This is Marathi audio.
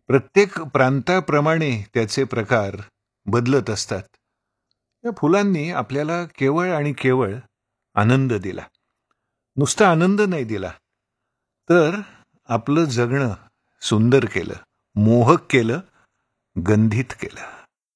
प्रत्येक प्रांताप्रमाणे त्याचे प्रकार बदलत असतात. या फुलांनी आपल्याला केवळ आणि केवळ आनंद दिला. नुसता आनंद नाही दिला, तर आपलं जगणं सुंदर केलं, मोहक केलं, गंधित केलं.